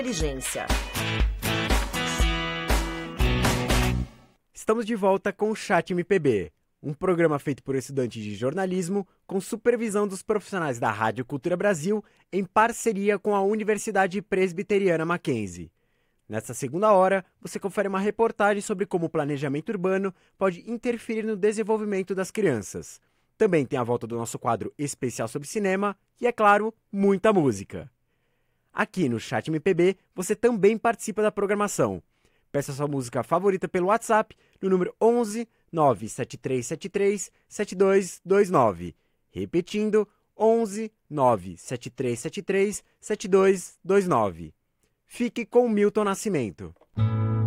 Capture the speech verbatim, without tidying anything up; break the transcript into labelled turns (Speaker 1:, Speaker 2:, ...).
Speaker 1: Inteligência.
Speaker 2: Estamos de volta com o Chat M P B, um programa feito por estudantes de jornalismo com supervisão dos profissionais da Rádio Cultura Brasil em parceria com a Universidade Presbiteriana Mackenzie. Nesta segunda hora, você confere uma reportagem sobre como o planejamento urbano pode interferir no desenvolvimento das crianças. Também tem a volta do nosso quadro especial sobre cinema e, é claro, muita música. Aqui no Chat M P B, você também participa da programação. Peça sua música favorita pelo WhatsApp no número onze nove sete três sete três sete dois dois nove. Repetindo, onze nove sete três sete três sete dois dois nove. Fique com Milton Nascimento.